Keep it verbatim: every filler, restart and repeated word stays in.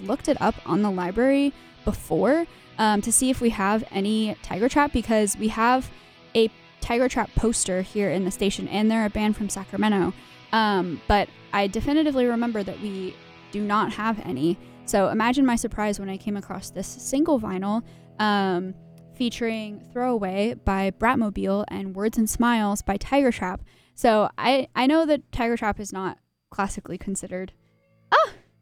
looked it up on the library before um, to see if we have any Tiger Trap, because we have a Tiger Trap poster here in the station, and they're a band from Sacramento. Um, but I definitively remember that we do not have any. So imagine my surprise when I came across this single vinyl um, featuring Throwaway by Bratmobile and Words and Smiles by Tiger Trap. So I, I know that Tiger Trap is not classically considered. Ah!